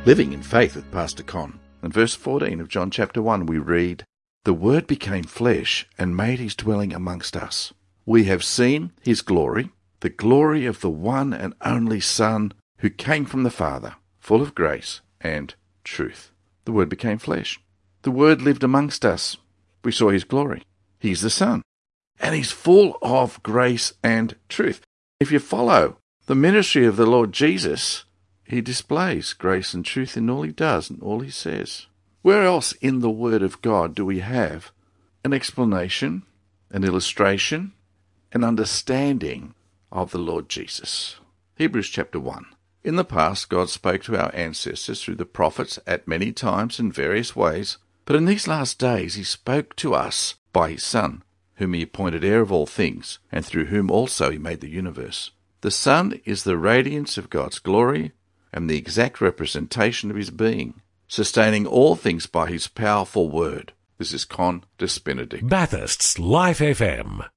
Living in Faith with Pastor Con. In verse 14 of John chapter 1 we read, "The Word became flesh and made his dwelling amongst us. We have seen his glory, the glory of the one and only Son who came from the Father, full of grace and truth." The Word became flesh. The Word lived amongst us. We saw his glory. He's the Son. And he's full of grace and truth. If you follow the ministry of the Lord Jesus, he displays grace and truth in all he does and all he says. Where else in the Word of God do we have an explanation, an illustration, an understanding of the Lord Jesus? Hebrews chapter 1. In the past, God spoke to our ancestors through the prophets at many times in various ways, but in these last days he spoke to us by his Son, whom he appointed heir of all things, and through whom also he made the universe. The Son is the radiance of God's glory and the exact representation of his being, sustaining all things by his powerful word. This is Con Despinity. Bathurst's Life FM.